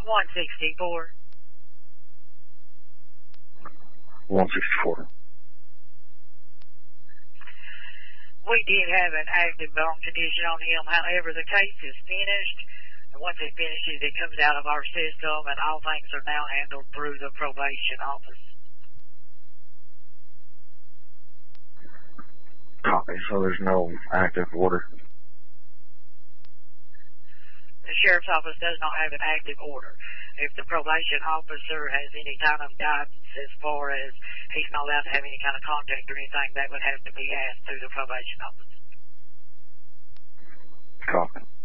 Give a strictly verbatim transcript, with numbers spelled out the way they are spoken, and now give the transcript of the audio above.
one sixty-four. one sixty-four. We did have an active bone condition on him. However, the case is finished. And once it finishes, it comes out of our system, and all things are now handled through the probation office. Copy. So there's no active order. The sheriff's office does not have an active order. If the probation officer has any kind of guidance as far as he's not allowed to have any kind of contact or anything, that would have to be asked through the probation office. Copy.